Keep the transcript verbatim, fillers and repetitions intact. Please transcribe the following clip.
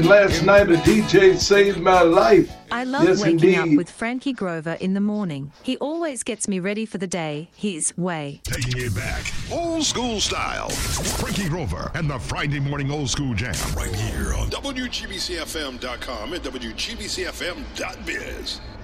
Last night a D J saved my life. I love yes, waking indeed. up with Frankie Grover in the morning. He always gets me ready for the day his way. Taking it back, old school style. Frankie Grover and the Friday Morning Old School Jam. Right here on W G B C F M dot com and W G B C F M dot biz.